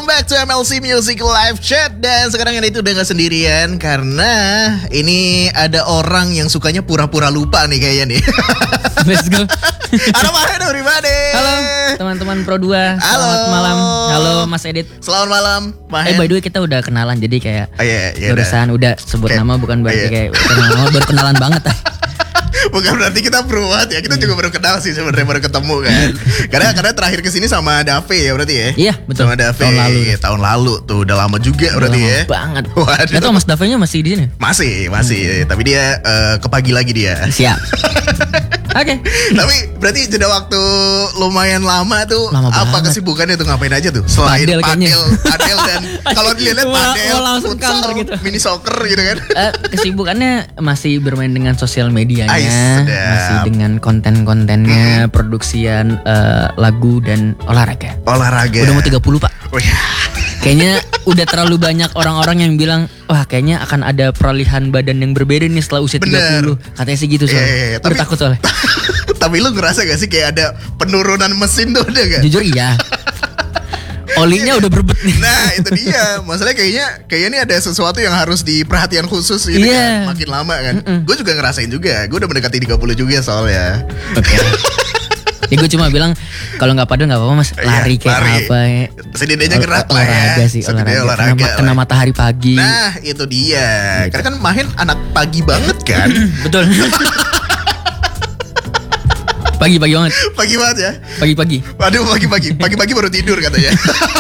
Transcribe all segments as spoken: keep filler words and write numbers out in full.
welcome back to M L C Music Live Chat. Dan sekarang ini itu udah gak sendirian, karena ini ada orang yang sukanya pura-pura lupa nih kayaknya nih. Let's go. Halo Mahen, everybody. Halo teman-teman Pro dua. Halo. Selamat malam. Halo Mas Edit. Selamat malam Mahen. Eh by the way kita udah kenalan, jadi kayak oh, iya, iya, barusan udah sebut kayak, nama bukan berarti iya. kayak kenal nama, baru kenalan banget ah. Bukan berarti kita peruat ya, kita yeah. juga baru kenal sih sebenarnya, baru ketemu kan. Karena karena terakhir kesini sama Dave ya berarti ya. Iya betul. Sama Dave Tahun lalu. Tahun lalu tuh udah lama juga Udah berarti lama ya. Banget. Waduh. Gak tau Mas Dave-nya masih di sini? Masih, masih. Hmm. Tapi dia uh, ke pagi lagi dia. Siap. Oke. Okay. Tapi berarti jeda waktu lumayan lama tuh. Lama apa banget. kesibukannya tuh, ngapain aja tuh? Selain Padel kayaknya. padel, padel dan kalau dilihat Mau- padel, mau langsung futsal, counter gitu. mini soccer gitu kan. Uh, kesibukannya masih bermain dengan sosial medianya, Ais, sedap. masih dengan konten-kontennya, Hmm. produksian uh, lagu dan olahraga. Olahraga. Udah mau tiga puluh Pak. Oh ya. Kayaknya udah terlalu banyak orang-orang yang bilang, wah kayaknya akan ada peralihan badan yang berbeda nih setelah usia Bener. tiga puluh. Katanya sih gitu soalnya. Iya, iya, iya. Udah Tapi- takut soalnya. Tapi lu ngerasa gak sih kayak ada penurunan mesin tuh, ada gak? Jujur iya. Olinya udah berebut nih. Nah itu dia. Masalahnya kayaknya Kayaknya ini ada sesuatu yang harus diperhatian khusus gitu Iya. kan. Makin lama kan. Mm-mm. Gue juga ngerasain juga. Gue udah mendekati tiga puluh juga soalnya. Oke. Ya gue cuma bilang kalau nggak padel nggak apa-apa Mas, lari Iya, kayak lari. apa ya. Setidaknya Ol- gerak lah ya. olahraga sih, Setidaknya olahraga. olahraga Kena, kena lah. matahari pagi. Nah itu dia. Gitu. Karena kan Mahen anak pagi banget kan. Betul. Pagi-pagi banget, Pagi banget ya. pagi-pagi. Waduh pagi-pagi. Pagi-pagi baru tidur katanya.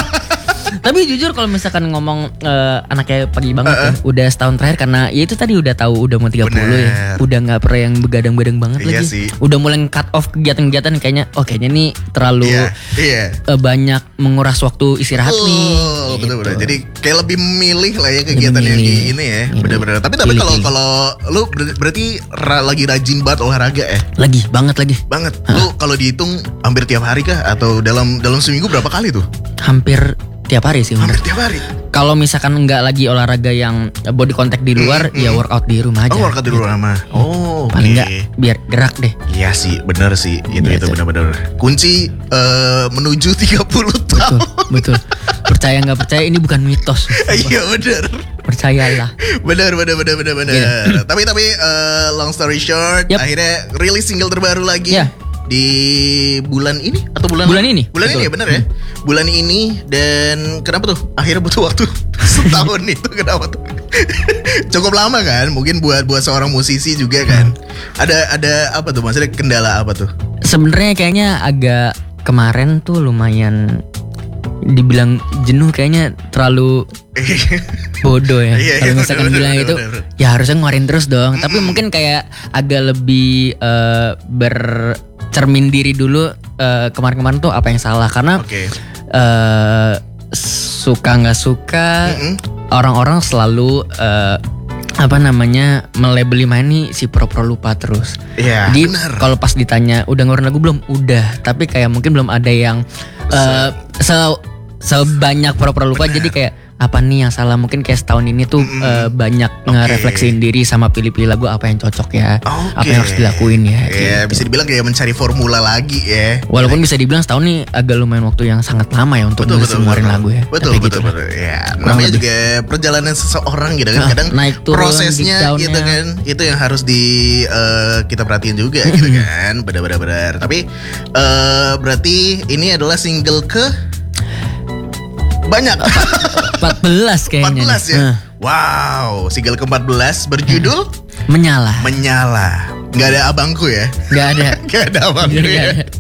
Tapi jujur kalau misalkan ngomong eh, anaknya pagi banget Uh-uh. ya, udah setahun terakhir karena ya itu tadi udah tahu udah mau tiga puluh Bener. ya. Udah nggak pernah yang begadang-begadang banget Iya lagi. sih. Udah mulai cut off kegiatan-kegiatan kayaknya oh kayaknya nih terlalu Iya. Iya. eh, banyak menguras waktu istirahat nih. Betul, betul, betul. Gitu. Jadi kayak lebih memilih lah ya kegiatan Lebih yang di milih. ini ya. Milih. Benar-benar. Tapi tapi kalau Pilih-pilih. kalau lu ber- berarti ra- lagi rajin banget olahraga ya? Lagi banget lagi. Banget. Lu kalau dihitung hampir tiap hari kah atau dalam dalam seminggu berapa kali tuh? Hampir tiap hari sih. Hampir bener. tiap hari. Kalau misalkan nggak lagi olahraga yang body contact di luar, Hmm, ya hmm. workout di rumah aja. Oh, workout di luar mah. Oh, Paling oke. nggak biar gerak deh. Iya sih, benar sih. Itu itu Gitu. benar-benar. Kunci eh, menuju tiga puluh Betul, tahun. betul. Percaya nggak percaya ini bukan mitos. Iya benar. Percayalah. Benar benar benar benar benar. Iya. Tapi tapi eh, long story short, Yap. akhirnya rilis single terbaru lagi. Iya. Di bulan ini atau bulan Bulan ini, Bulan betul. ini ya benar ya. Bulan ini. Dan kenapa tuh? Akhirnya butuh waktu setahun itu kenapa tuh? Cukup lama kan? Mungkin buat buat seorang musisi juga kan. Ada ada apa tuh? Maksudnya kendala apa tuh? Sebenarnya kayaknya agak kemarin tuh lumayan dibilang jenuh kayaknya terlalu bodoh ya. Iya, iya, Kalau misalkan bener, bilang bener, itu bener. ya harusnya ngeluarin terus dong. Tapi mungkin kayak agak lebih eh, bercermin diri dulu eh, kemarin-kemarin tuh apa yang salah karena Oke. eh, suka nggak suka Mm-mm. orang-orang selalu eh, apa namanya melabeli main nih si pro-pro lupa terus. Iya, Jadi benar. kalau pas ditanya udah ngeluarin lagu belum? Udah, tapi kayak mungkin belum ada yang eh, se sebanyak pro-pro lupa. Benar. Jadi kayak apa nih yang salah? Mungkin kayak setahun ini tuh Mm-mm. eh, banyak Oke. ngerefleksiin diri sama pilih-pilih lagu apa yang cocok ya, Oke. apa yang harus dilakuin ya. Iya, gitu. bisa dibilang kayak mencari formula lagi ya. Walaupun bisa dibilang setahun nih agak lumayan waktu yang sangat lama ya untuk Betul nulis betul ngeluarin betul. lagu ya. Betul Tapi betul gitu lah. betul. Ya, Kurang namanya lebih. juga perjalanan seseorang gitu kan. Ah, Kadang naik turun, prosesnya deep down-nya. gitu kan. Itu yang harus di eh, kita perhatiin juga gitu kan. Benar-benar benar. Tapi eh, berarti ini adalah single ke banyak. empat belas kayaknya. empat belas nih. ya. Nah, Wow, single ke empat belas berjudul menyala. Menyala. Nggak ada abangku ya. Gak ada. Gak ada abangku Nggak ya. ada.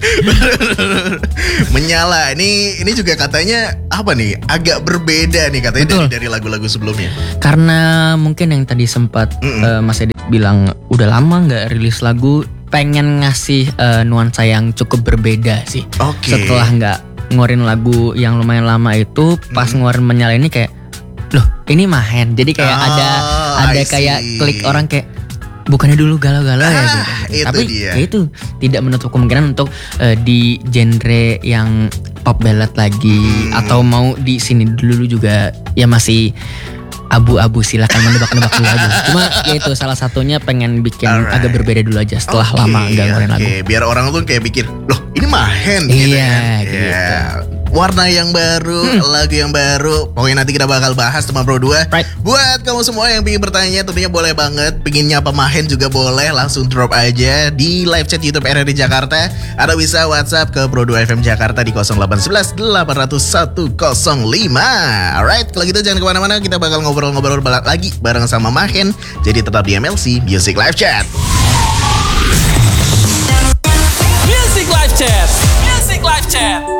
Menyala. Ini ini juga katanya apa nih? Agak berbeda nih katanya Betul. dari, dari lagu-lagu sebelumnya. Karena mungkin yang tadi sempat Mm-mm. eh, Mas Edit bilang udah lama nggak rilis lagu, pengen ngasih eh, nuansa yang cukup berbeda sih. Oke. Setelah nggak ngeluarin lagu yang lumayan lama itu, pas Mm-mm. ngeluarin menyala ini kayak, loh ini Mahen. Jadi kayak Oh, ada ada I kayak see. klik orang kayak bukannya dulu galau-galau ya Ah, gitu. itu Tapi dia. ya itu tidak menutup kemungkinan untuk eh, di genre yang pop ballad lagi Hmm. atau mau di sini dulu juga ya masih abu-abu, silakan menebak-nebak dulu aja. Cuma ya itu salah satunya pengen bikin Alright. agak berbeda dulu aja setelah Oke, lama nggak ngeluarin oke. lagu. Biar orang tuh kayak pikir, loh ini Mahen Iya, gitu kan. gitu. Iya. warna yang baru, hmm. lagu yang baru. Pokoknya nanti kita bakal bahas teman Pro dua. Right. Buat kamu semua yang ingin bertanya tentunya boleh banget. Pengen nyapa Mahen juga boleh, langsung drop aja di live chat YouTube R R D Jakarta. Atau bisa WhatsApp ke Pro dua F M Jakarta di nol delapan satu satu delapan nol satu nol lima. Alright, kalau gitu jangan kemana-mana, kita bakal ngobrol-ngobrol lagi bareng sama Mahen. Jadi tetap di M L C Music Live Chat. Music Live Chat. Music Live Chat.